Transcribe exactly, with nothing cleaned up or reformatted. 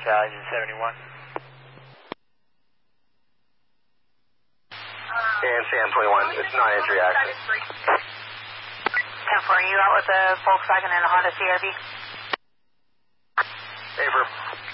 Charlie seventy-one. And Sam twenty-one, it's non-entry access. ten four, are you out with a Volkswagen and a Honda C R V? Affirm.